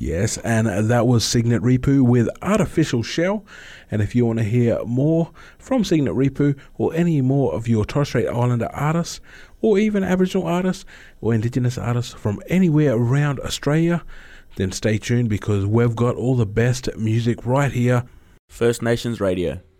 Yes, and that was Signet Ripu with Artificial Shell. And if you want to hear more from Signet Ripu or any more of your Torres Strait Islander artists, or even Aboriginal artists or Indigenous artists from anywhere around Australia, then stay tuned because we've got all the best music right here. First Nations Radio.